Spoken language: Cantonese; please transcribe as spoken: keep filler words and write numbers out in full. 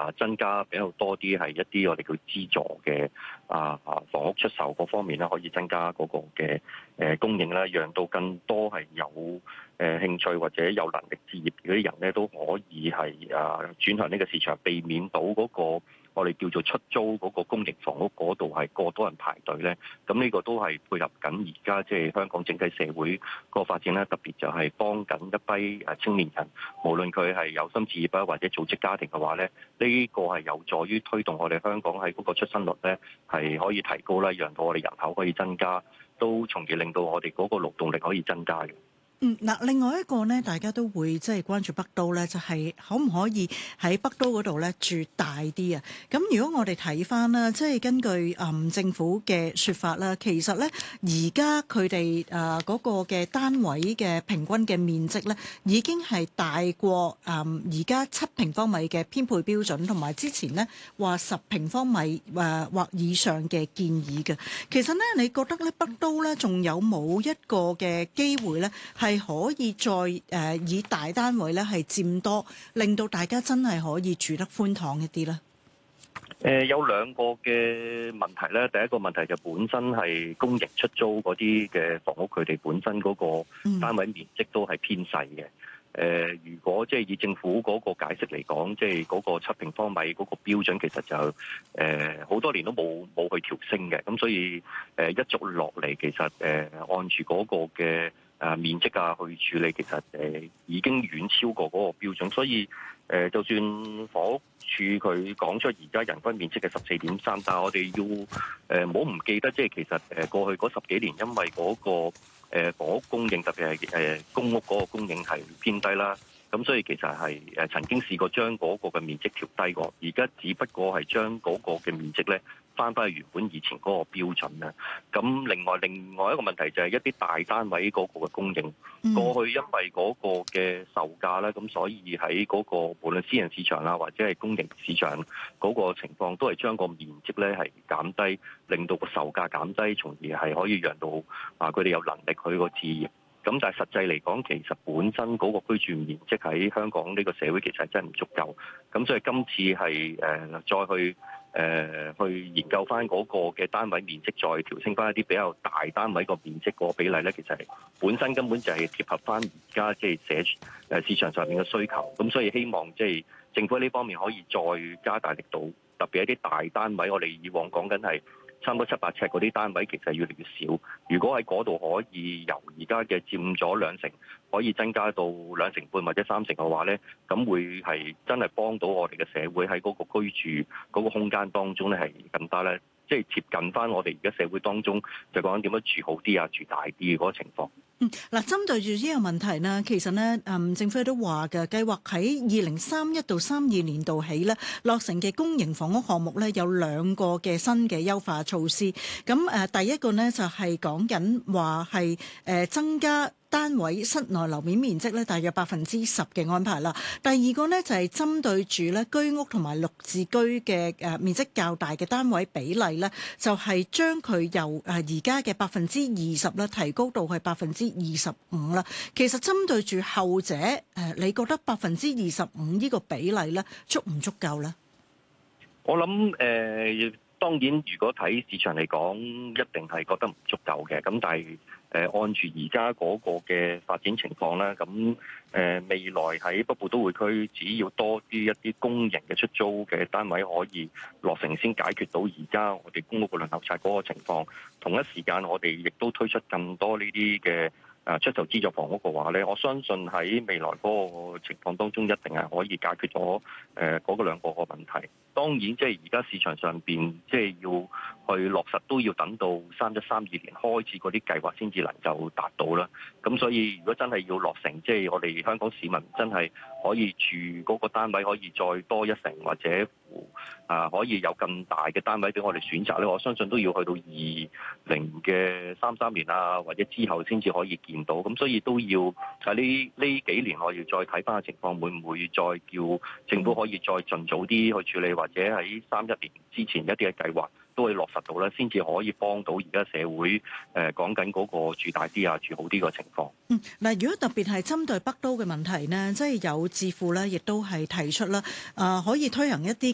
啊增加比較多啲係一啲我哋叫資助嘅啊啊房屋出售嗰方面咧，可以增加嗰個嘅誒供應啦，讓到更多係有誒興趣或者有能力置業嗰啲人咧都可以係啊轉向呢個市場，避免到嗰個我哋叫做出租嗰個公營房屋嗰度係過多人排隊咧。咁呢個都係配合緊而家即係香港整體社會個發展啦，特別就係幫緊一批誒青年人，無論佢係有心置業啊或者組織家庭嘅話咧，呢個係有助於推動我哋香港喺嗰個出生率咧係可以提高啦，讓到我哋人口可以增加，都從而令到我哋嗰個勞動力可以增加嘅。 嗯，嗱，另外一個咧，大家都會即係關注北都咧，就係可唔可以喺北都嗰度咧住大啲啊？咁如果我哋睇翻啦，即係根據誒政府嘅説法啦，其實咧而家佢哋誒嗰個嘅單位嘅平均嘅面積咧，已經係大過誒而家七平方米嘅編配標準，同埋之前咧話十平方米誒或以上嘅建議嘅。其實咧，你覺得咧北都咧仲有冇一個嘅機會咧係？係可以再誒、呃、以大單位咧係佔多，令到大家真係可以住得寬敞一啲咧。 誒、呃、有兩個嘅問題咧，第一個問題就本身係公營出租嗰啲嘅房屋，佢哋本身嗰個單位面積都係偏細嘅。誒、呃，如果即係以政府嗰個解釋嚟講，即係嗰個七平方米嗰個標準，其實就誒好、呃、多年都冇冇去調升嘅，咁所以誒、呃、一續落嚟，其實誒、呃、按住嗰個嘅誒面積啊去處理，其實誒、呃、已經遠超過嗰個標準，所以誒、呃、就算房屋署佢講出而家人均面積嘅十四點三，但係我哋要誒唔好唔記得，即係其實誒過去嗰十幾年，因為嗰、嗰個誒房屋供應，特別係誒公屋嗰個供應係偏低啦，咁所以其實係誒曾經試過將嗰個嘅面積調低過，而家只不過係將嗰個嘅面積咧翻返去原本以前嗰個標準啦。咁另外另外一個問題就係一啲大單位嗰個嘅供應，過去因為嗰個嘅售價咧，咁所以喺嗰個無論私人市場啦或者係公營市場嗰個情況，都係將個面積咧係減低，令到個售價減低，從而係可以讓到啊佢哋有能力去個置業。咁但係實際嚟講，其實本身嗰個居住面積喺香港呢個社會其實真係唔足夠。咁所以今次係誒、呃、再去誒、呃、去研究翻嗰個嘅單位面積，再調升翻一啲比較大單位個面積個比例咧，其實係本身根本就係貼合翻而家即係社誒市場上面嘅需求。咁所以希望即係政府喺呢方面可以再加大力度，特別一啲大單位，我哋以往講緊係差唔多七八尺嗰啲單位，其實越嚟越少。如果喺嗰度可以由而家嘅佔咗兩成，可以增加到兩成半或者三成嘅話咧，咁會係真係幫到我哋嘅社會喺嗰個居住嗰個空間當中咧，係更加咧，即係貼近翻我哋而家社會當中就講緊點樣住好啲啊，住大啲嗰個情況。 嗯，嗱，針對住呢個問題呢，其實呢，嗯，政府都話嘅計劃喺二零三一到三二年度起呢，落成嘅公營房屋項目呢，有兩個嘅新嘅優化措施。咁誒、呃，第一個呢，就係講緊話係誒增加單位室內樓面面積咧，大約百分之十嘅安排啦。第二個呢，就係針對住咧居屋同埋綠置居嘅誒面積較大嘅單位比例咧，就係將佢由誒而家嘅百分之二十咧提高到去百分之二十五啦。其實針對住後者誒，你覺得百分之二十五呢個比例咧足唔足夠咧？我諗誒、呃，當然如果睇市場嚟講，一定係覺得唔足夠嘅。咁但係誒、呃，按住而家嗰個嘅發展情況啦，咁誒、呃、未來喺北部都會區，只要多啲一啲公營嘅出租嘅單位可以落成，先解決到而家我哋公屋嘅輪候冊嗰個情況。同一時間，我哋亦都推出更多呢啲嘅誒出售資助房屋嘅話咧，我相信喺未來嗰個情況當中，一定係可以解決咗誒嗰個兩個個問題。當然，即係而家市場上邊，即係要去落實，都要等到三一三二年開始嗰啲計劃先至能夠達到啦。咁所以，如果真係要落成，即係我哋香港市民真係可以住嗰個單位，可以再多一成或者啊，可以有更大嘅單位俾我哋選擇咧。我相信都要去到二零嘅三三年啊，或者之後先至可以見到。咁所以都要喺呢呢幾年，我要再睇翻個情況，會唔會再叫政府可以再盡早啲去處理，或者喺三一年之前一啲嘅計劃都可以落實到咧，先至可以幫到而家社會誒講緊嗰個住大啲啊、住好啲個情況。嗯，嗱，如果特別係針對北都嘅問題呢，即係有智庫咧，亦都係提出啦，啊、呃、可以推行一啲